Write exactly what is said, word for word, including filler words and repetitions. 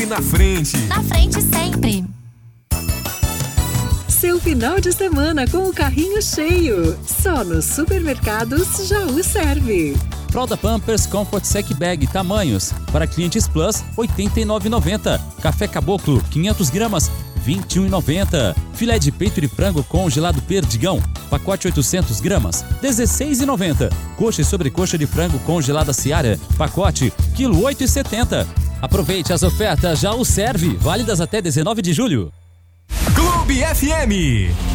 Na frente. Na frente sempre. Seu final de semana com o carrinho cheio. Só nos supermercados Jaú serve. Fralda Pampers Comfort Sec Bag tamanhos. Para clientes Plus, oitenta e nove reais e noventa centavos. Café Caboclo, quinhentas gramas, vinte e um reais e noventa centavos. Filé de peito de frango congelado Perdigão, pacote oitocentas gramas, dezesseis reais e noventa centavos. Coxa e sobrecoxa de frango congelada Seara, pacote, quilo oito reais e setenta centavos. Aproveite as ofertas Jaú Serve, válidas até dezenove de julho. Clube F M.